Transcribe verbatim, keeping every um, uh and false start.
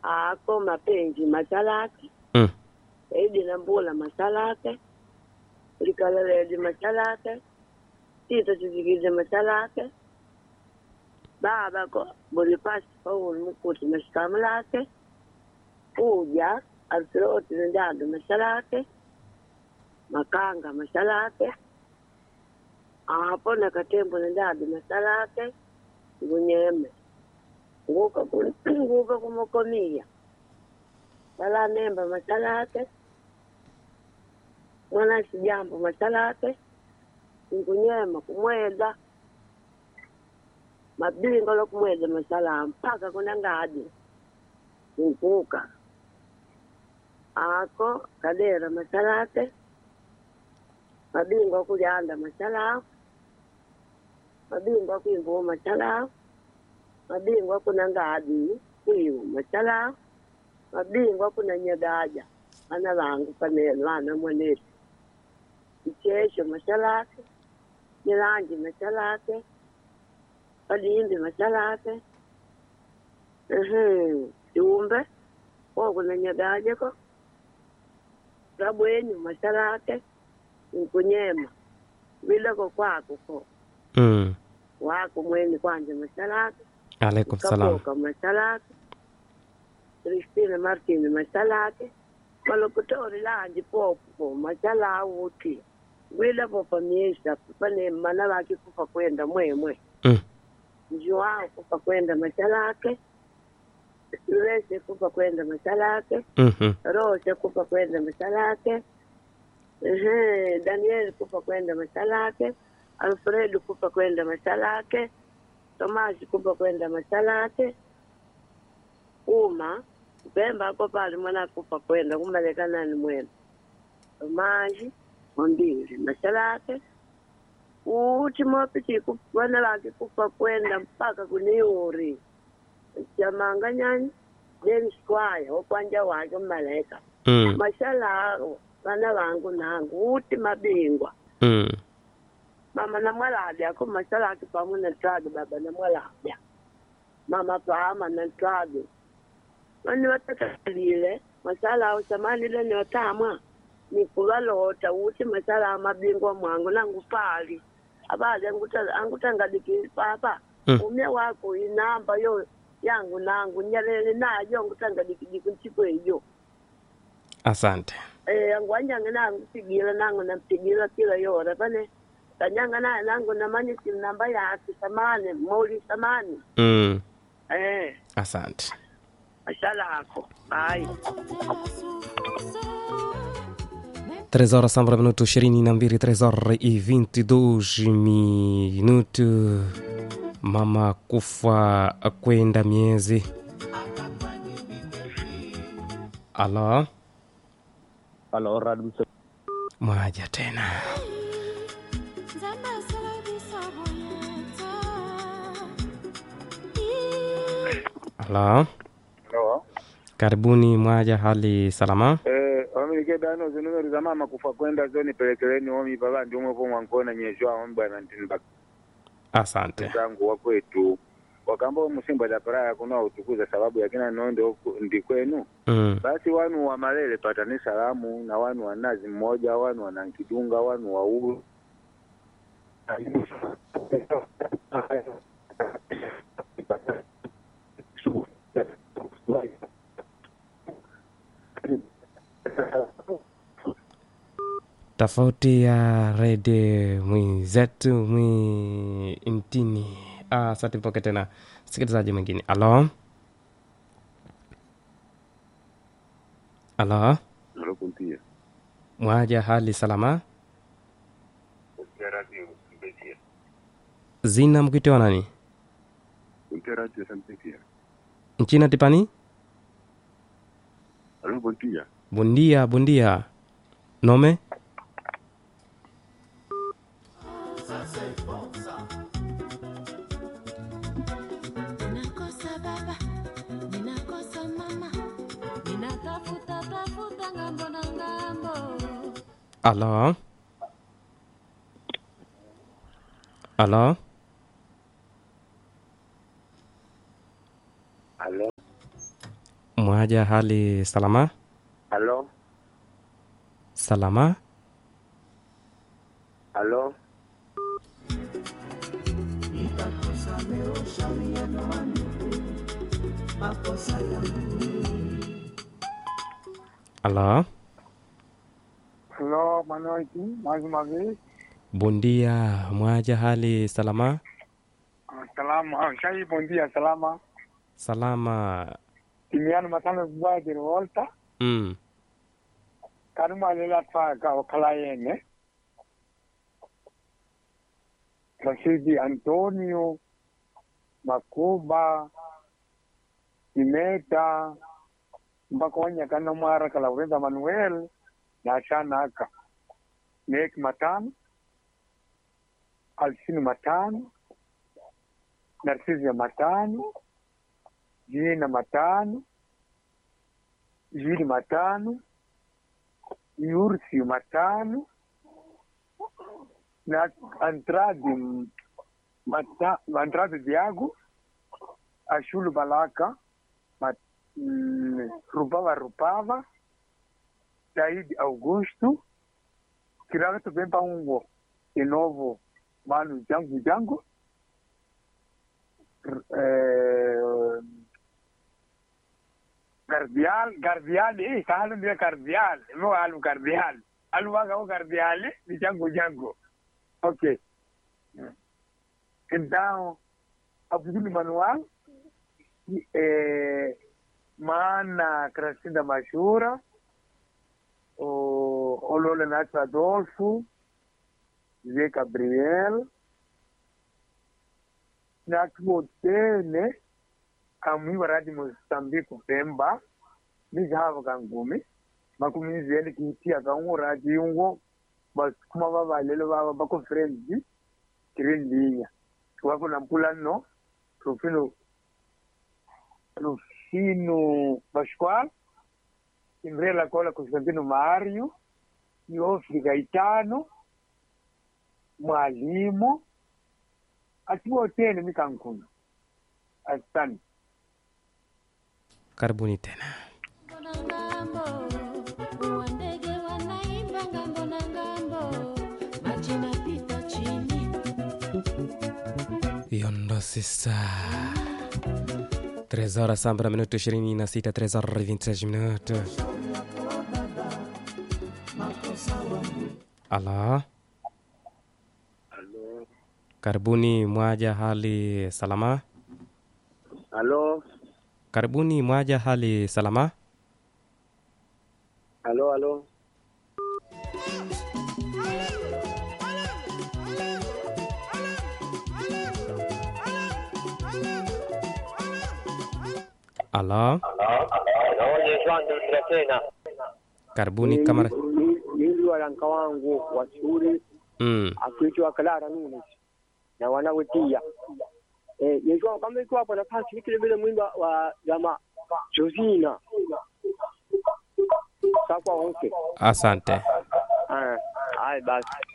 ako mapenzi masalake Mm. edi nambula masalake likaleledi masalake tito tizigize masalake baba ko bolipasi paul mukuti masikamu lake uja alfiroti nendado masalake makanga masalake apo na katembo nendado masalake ngunyeme nguka ku- nguka kumukomia sala nemba masalake mwana sijambo masalake ngunyema kumweza mabingo lokumweza masala mpaka kuna ngadi nguka ako kadera masalake mabingo kulyanda masala mabingo kwimbo masala mabingo kuna ngadi kwiwu masala mabingo kuna nyadaja ana vangu panelo vana mweneti ichesho masalake nilanji masalake palimbi masalake ehe dumbe okuna nyadaja ko rabwenyu masalake nkunyema bilako kwako ko Mm. wako mweni kwanje masalake Alaikum salam. kapoka masalake Christine Martin masalake malokutori lanji popo masala uti wila popa miesa pane mana wake kufa kwenda mwemwe Mm. njuao kufa kwenda masalake Lese kufa kwenda masalake Mhm. Rose kufa kwenda masalake ehe Daniel kufa kwenda masalake Alfredo kufa kwenda masalake Tomasi kufa kwenda masalake uma Pemba ako pale mwana kufa kwenda kumalekana ni mwema Tomasi ondiri masalake uti mopiti wana wake kufa kwenda mpaka kuniuri chamanga nyani James Kwaya okwanja wake malaika Mm. mashalaro vana vangu nangu uti mabingwa Mm. mama na mwalabya ko mashalaki pamwe na trage baba na mwalabya mama pama na trage wani watakalile mashala au samani ile ni watamwa ni kuvalota uti mashala mabingwa mwangu nangu pali abaje anguta angutangadiki papa Mm. umye wako inamba yo yangu nangu nyalele nayo ngutangadiki dikunchiko hiyo Asante. eh angwanyanga nangu pigira nangu nampigira kila yora pane kanyanga naye nangu namani simu namba yake samani moli samani Mm. eh Asante. mashala yako ai três horas sambra minuto ishirini na mbili, três horas e vinte e dois minutos. Mama kufa kwenda miezi. Alo, Halo, Radu. mwaja tena. Alo, Halo. karibuni mwaja, hali salama? Eh, omi nikeda ano zinumero za mama kufa kwenda zoni pelekeleni omi baba ndio mwepo mwankona nyeshwa omi bwana ntinba Asante. zangu wa kwetu. Wakamba musimba da paraya kuna utukuza sababu ya kina nondo ndi kwenu. Mm. Basi wanu wa malele patani salamu na wanu wa nazi mmoja, wanu wa nankidunga, wanu wa uru. Tofauti ya rede mwenzetu mwi intini. Ah, sasa tupoke tena sikilizaji mwingine. Alo, alo, Nalo kuntia. mwaja, hali salama? Kuntia radio mbetia. Zina mkwite wa nani? Kuntia radio sampetia. Nchina tipani? Nalo kuntia. Bundia, bundia. Nome? Alo, alo, Halo. Mwaja hali salama? Halo, Salama? halo. Alô? Hello, boa noite, mais uma vez. Bom dia, mwaja hali salama? Ah, salama, ah, Shai, bom dia, salama. Salama. Timiano matano buwa de volta. Mm. Karuma lela faka okalayene. Rashidi Antonio, Makuba, Imeta, mpaka wanyakana mwara kalaweza Manuel, na ashana aka. Nek matano, Alsini matano, Narsizia matano, Jina matano, Jili matano, Yursi matano, na Andrade mata, Andrade Diago, Ashulu Balaka, mat, mm, Rupava Rupava, Said Augusto, Kiragato Bempa Ungo, de novo Manu Jango Jango, eh, Gardial, Gardial, eh, kahalo dia Gardial, mo alu Gardial, alu waga o Gardial, di Jango Jango. Ok. Então, Abdul Manuel, eh, Mana Crescida Machura, o Olole Nato Adolfo, Zé Gabriel, Nakutene, Kamui Waradi Moçambique Pemba, Mijava Gangumi, Makumizele Kitia Ganguradi Ungo, mas kuma baba lelo baba bako friends kirindinya wako na mpula no Rufino Rufino Pascual Imrela Cola Constantino Mario Yofi Gaetano Mwalimu atiwa tena mikankuna asante. Karibuni tena. Yondo sisa três horas sambra minuto ishirini na sita, três horas e vinte e seis minutos. Alô? Halo. Karibuni mwaja hali salama? Halo. Karibuni mwaja hali salama? Halo, halo. Alô? Naoje shwandu tena. Karibuni kamera. Nili walanka wangu wa shule. Mm. Akiitwa Clara Nunes. Na wanawetia. Eh, yeshwa kama iko hapo nafasi nikile vile mwimba wa jamaa Josina. Sawa, okay. Asante. Ah, hai basi.